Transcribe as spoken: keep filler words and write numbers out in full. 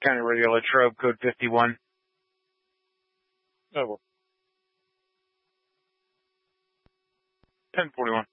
County Radio Latrobe, code fifty-one. Over. ten forty-one.